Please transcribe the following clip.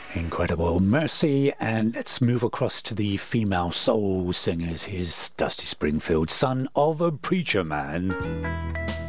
Incredible. Mercy. And let's move across to the female soul singers. Here's Dusty Springfield, son of a preacher man.